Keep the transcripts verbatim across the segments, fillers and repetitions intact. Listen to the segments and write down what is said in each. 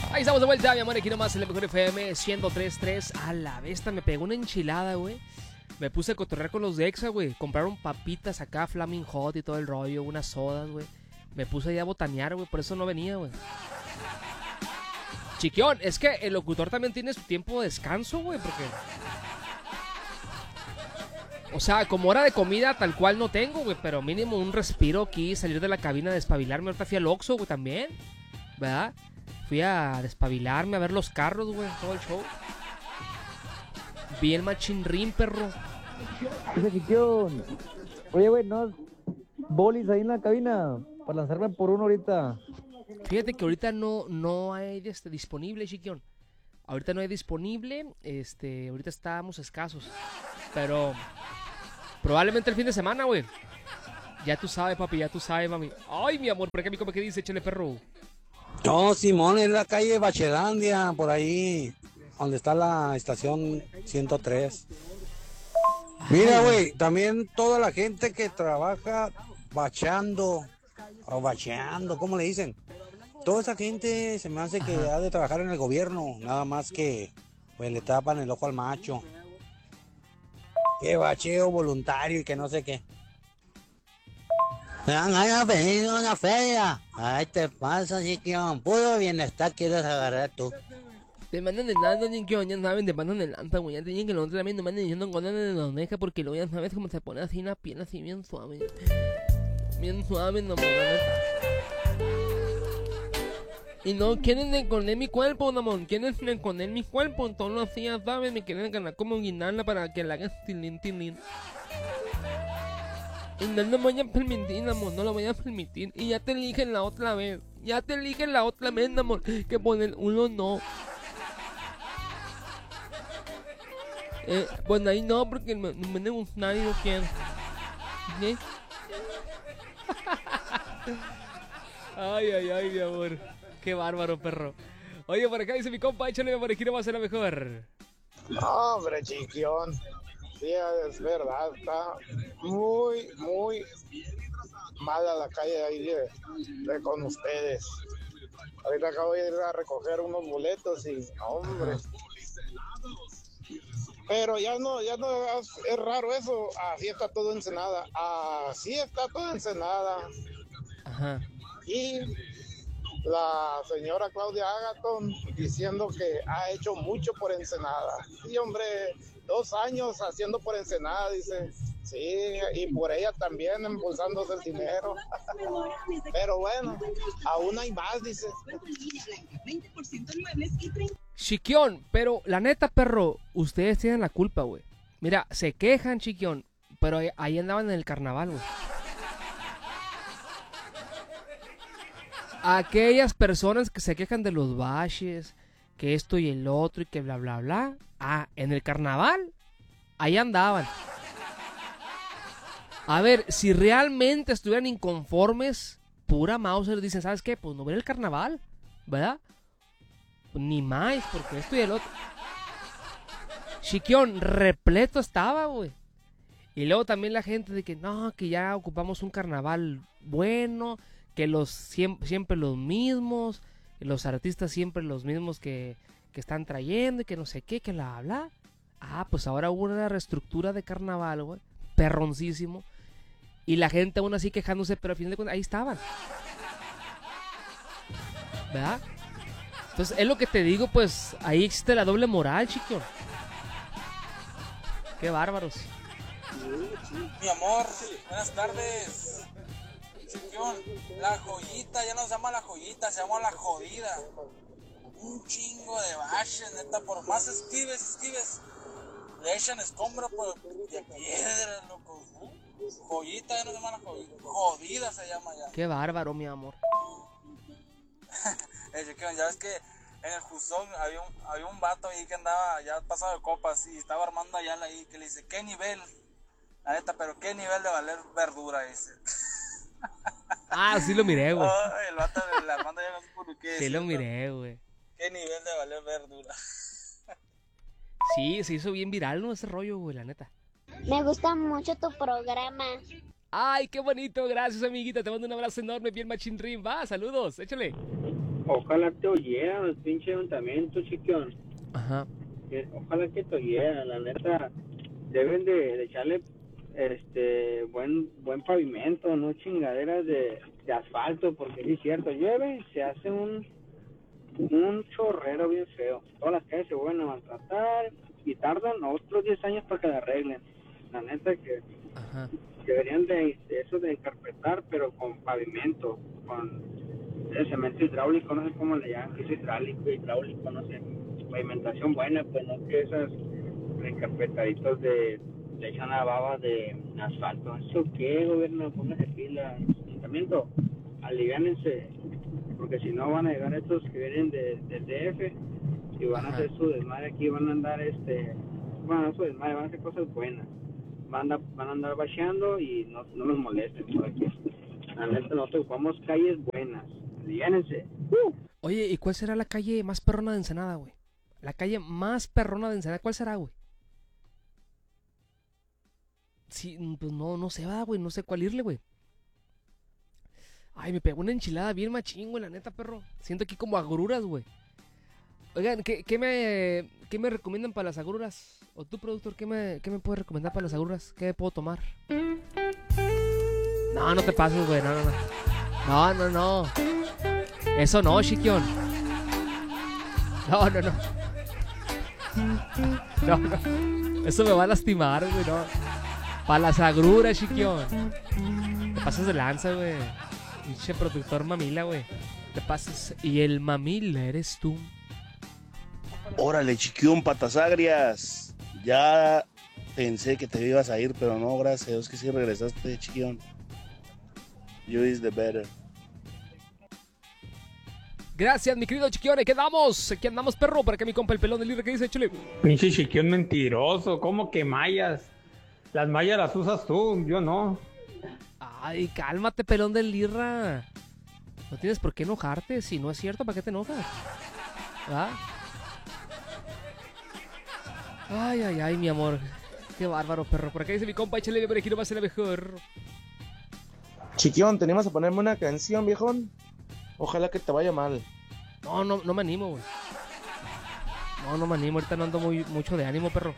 Ahí estamos de vuelta, mi amor, aquí nomás en el mejor F M ciento tres punto tres. A la bestia, me pegó una enchilada, güey. Me puse a cotorrear con los de Exa, güey. Compraron papitas acá, Flaming Hot y todo el rollo, unas sodas, güey. Me puse ahí a botanear, güey, por eso no venía, güey. Chiquión, es que el locutor también tiene su tiempo de descanso, güey, porque... O sea, como hora de comida tal cual no tengo, güey, pero mínimo un respiro aquí, salir de la cabina, despabilarme. Ahorita fui al Oxxo, güey, también, ¿verdad? Fui a despabilarme, a ver los carros, güey, todo el show. Vi el machinrín, perro. Ese chiquión. Oye, güey, ¿no? Bolis ahí en la cabina para lanzarme por uno ahorita. Fíjate que ahorita no, no hay este, disponible, chiquión. Ahorita no hay disponible, este, ahorita estamos escasos. Pero probablemente el fin de semana, güey. Ya tú sabes, papi, ya tú sabes, mami. Ay, mi amor, ¿por qué mi compa que dice? Échale, perro. No, Simón, es la calle Bachelandia, por ahí, donde está la estación ciento tres. Mira, güey, también toda la gente que trabaja bachando, o bacheando, ¿cómo le dicen? Toda esa gente se me hace que Ajá. ha de trabajar en el gobierno, nada más que pues le tapan el ojo al macho. Que bacheo voluntario y que no sé qué. Han venido a una feria. Ay, te pasa, chiquión. Puro bienestar quieres agarrar tú. Te mandan el lanta, chiquión, ya saben, te mandan el lanta, güey. Ya te dicen que los otros también te mandan diciendo con de la oreja porque luego ya sabes cómo se pone así una piel así bien suave. Bien suave, no, la neta. Y no quieren esconder mi cuerpo, amor. Quieren esconder mi cuerpo. Todos los días, ¿sabes? Me quieren ganar como guinarla para que la hagas tilín, tilín. Y no lo voy a permitir, amor. No lo voy a permitir. Y ya te eligen la otra vez. Ya te eligen la otra vez, amor. Que poner uno no. Eh, pues ahí no, porque me, me de gustar y no quiero. ¿Sí? Ay, ay, ay, mi amor. Qué bárbaro, perro. Oye, por acá dice mi compa, échale por aquí, no va a ser la mejor. No, hombre, chiquión. Sí, es verdad, está muy, muy mala la calle ahí de, de con ustedes. Ahorita acabo de ir a recoger unos boletos y, hombre. Pero ya no, ya no, es raro eso. Así está todo Ensenada. Así está todo Ensenada. Ajá. Y la señora Claudia Agaton diciendo que ha hecho mucho por Ensenada. Sí, hombre, dos años haciendo por Ensenada, dice. Sí, y por ella también impulsándose el dinero. Pero bueno, aún hay más, dice. Chiquión, pero la neta, perro, ustedes tienen la culpa, güey. Mira, se quejan, chiquión, pero ahí, ahí andaban en el carnaval, güey. Aquellas personas que se quejan de los baches, que esto y el otro y que bla, bla, bla. Ah, en el carnaval, ahí andaban. A ver, si realmente estuvieran inconformes, pura Mauser, dicen, ¿sabes qué? Pues no ver el carnaval, ¿verdad? Pues ni más, porque esto y el otro. Chiquión, repleto estaba, güey. Y luego también la gente de que no, que ya ocupamos un carnaval bueno, que los siempre, siempre los mismos, los artistas siempre los mismos que, que están trayendo y que no sé qué, que la habla. Ah, pues ahora hubo una reestructura de carnaval, güey, perroncísimo. Y la gente aún así quejándose, pero al final de cuentas ahí estaban, ¿verdad? Entonces es lo que te digo, pues ahí existe la doble moral, chico. Qué bárbaros. Mi amor, buenas tardes. Chiquión, la joyita, ya no se llama la joyita, se llama la jodida. Un chingo de baches, neta, por más esquives, esquives, le echan escombro por de piedra, loco. Joyita, ya no se llama la joyita, jodida se llama ya. Qué bárbaro, mi amor. eh, Chiquión, ya ves que en el Jusón había un, había un vato ahí que andaba ya pasado de copas y estaba armando allá ahí, que le dice, ¿qué nivel? La neta, pero qué nivel de valer verdura, dice. Ah, sí lo miré, güey. Oh, el vato de la Armando ya no sé por qué. Sí lo miré, güey. Qué nivel de valer verdura. Sí, se hizo bien viral, ¿no? Ese rollo, güey, la neta. Me gusta mucho tu programa. Ay, qué bonito. Gracias, amiguita. Te mando un abrazo enorme, bien machinrín. Va, saludos. Échale. ojalá te oyeran los pinches ayuntamientos, chiquión. Ajá. Que- Ojalá que te oyeran, la neta. Deben de, de echarle este buen buen pavimento, no chingaderas de, de asfalto, porque sí es cierto, llueve y se hace un un chorrero bien feo. Todas las calles se vuelven a maltratar y tardan otros diez años para que la arreglen. La neta que Ajá. deberían de, de eso de encarpetar, pero con pavimento, con el cemento hidráulico, no sé cómo le llaman, que es hidráulico, hidráulico, no sé, pavimentación buena, pues no que esas encarpetaditos de le echan la baba de asfalto. ¿Eso qué, gobierno? Póngase pila, ayuntamiento, aliviánense, porque si no van a llegar estos que vienen de, del D F y van Ajá. a hacer su desmadre aquí, van a andar, este, bueno, no su desmadre, van a hacer cosas buenas. Van a, van a andar bacheando y no, no nos molesten por aquí. La neta, nosotros ocupamos calles buenas. Aliviánense. ¡Uh! Oye, ¿y cuál será la calle más perrona de Ensenada, güey? La calle más perrona de Ensenada, ¿cuál será, güey? Sí, pues no, no sé, va, güey, no sé cuál irle, güey. Ay, me pegó una enchilada bien machín, güey, la neta, perro. Siento aquí como agruras, güey. Oigan, ¿qué, qué me, ¿qué me recomiendan para las agruras? O tú, productor, ¿qué me, ¿qué me puedes recomendar para las agruras? ¿Qué puedo tomar? No, no te pases, güey, no, no, no. No, no, no. Eso no, Chiquión. No, no, no. No, no. Eso me va a lastimar, güey, no. Para las agruras, Chiquión. Te pasas de lanza, güey. Pinche productor mamila, güey. Te pasas. Y el mamila eres tú. Órale, chiquión, patas agrias. Ya pensé que te ibas a ir, pero no, gracias a Dios que sí regresaste, chiquión. You is the better. Gracias, mi querido Chiquión. Aquí andamos. Aquí andamos, perro. Para que mi compa el pelón del libre que dice, échale. Pinche chiquión mentiroso, ¿cómo que mallas? Las mallas las usas tú, yo no. Ay, cálmate, pelón del lirra. No tienes por qué enojarte. Si no es cierto, ¿para qué te enojas? ¿Ah? Ay, ay, ay, mi amor. Qué bárbaro, perro. Por acá dice mi compa, échale, por aquí no va a ser la mejor. Chiquión, ¿tenemos a ponerme una canción, viejón? Ojalá que te vaya mal. No, no, no me animo, güey. No, no me animo. Ahorita no ando muy, mucho de ánimo, perro.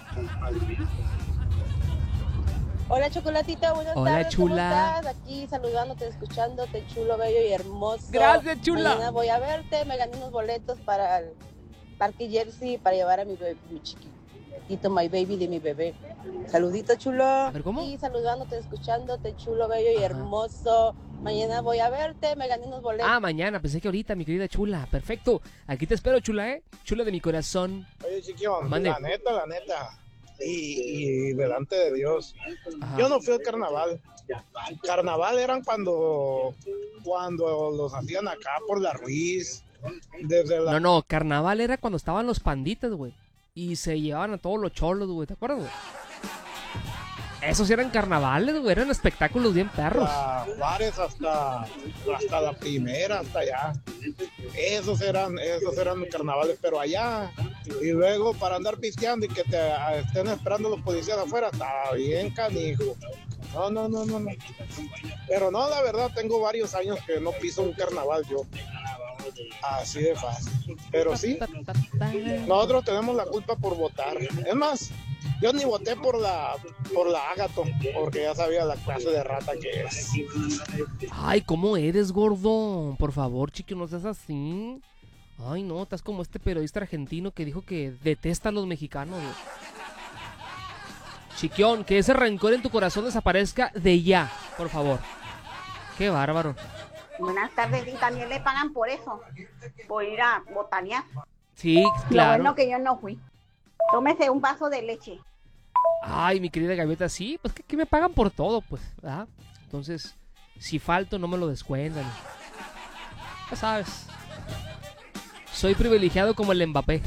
Hola, Chocolatita, buenas Hola, tardes. chula. ¿Cómo estás? Aquí saludándote, escuchándote, chulo, bello y hermoso. Gracias, chula. Mañana voy a verte, me gané unos boletos para el Parque Jersey para llevar a mi bebé, mi chiquitito, my baby de mi bebé. Saludito, chulo. A ver, ¿cómo? Y saludándote, escuchándote, chulo, bello y Ajá. hermoso. Mañana voy a verte, me gané unos boletos. Ah, mañana. Pensé que ahorita, mi querida chula. Perfecto. Aquí te espero, chula, ¿eh? Chula de mi corazón. Oye, Chiquión, Mande. la neta, la neta. Y, y delante de Dios. Ajá. Yo no fui al carnaval. Carnaval eran cuando, cuando los hacían acá por la Ruiz. Desde la... No, no. Carnaval era cuando estaban los panditas, güey. Y se llevaban a todos los cholos, güey. ¿Te acuerdas, güey? Esos eran carnavales, güey. Eran espectáculos bien perros. hasta Juárez hasta, hasta la primera, hasta allá. Esos eran, esos eran carnavales, pero allá. Y luego para andar pisteando y que te a, estén esperando los policías afuera, está bien canijo. No, no, no, no, no. Pero no, la verdad, tengo varios años que no piso un carnaval yo. Así de fácil. Pero sí, nosotros tenemos la culpa por votar. Es más, yo ni voté por la por la Agaton, porque ya sabía la clase de rata que es. Ay, ¿cómo eres, gordo? Por favor, chiqui, no seas así. Ay, no, estás como este periodista argentino que dijo que detesta a los mexicanos, güey. Chiquión, que ese rencor en tu corazón desaparezca de ya, por favor. Qué bárbaro. Buenas tardes, y también le pagan por eso, por ir a botanear. Sí, Lo claro. bueno que yo no fui. Tómese un vaso de leche. Ay, mi querida Gaviota, sí, pues que, que me pagan por todo, pues, ¿verdad? Entonces, si falto, no me lo descuentan. Ya sabes. Soy privilegiado como el Mbappé.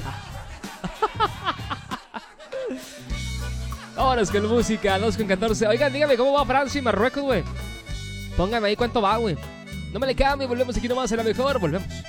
Vámonos con música, dos con catorce. Oigan, dígame cómo va Francia y Marruecos, güey. Póngame ahí cuánto va, güey. No me le cambie, volvemos aquí nomás en la mejor, volvemos.